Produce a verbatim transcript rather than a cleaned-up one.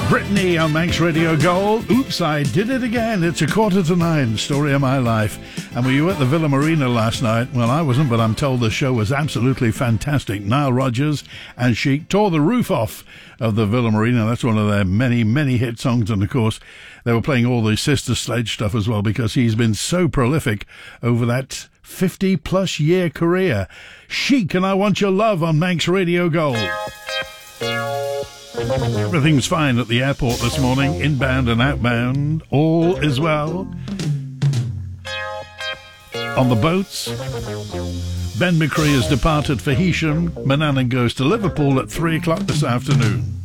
Brittany on Manx Radio Gold. Oops, I did it again. It's a quarter to nine. Story of my life. And were you at the Villa Marina last night? Well, I wasn't, but I'm told the show was absolutely fantastic. Nile Rodgers and Chic tore the roof off of the Villa Marina. That's one of their many, many hit songs. And, of course, they were playing all the Sister Sledge stuff as well because he's been so prolific over that fifty-plus year career. Chic and I Want Your Love on Manx Radio Gold. Everything's fine at the airport this morning, inbound and outbound. All is well. On the boats, Ben McCree has departed for Heysham. Manannan goes to Liverpool at three o'clock this afternoon.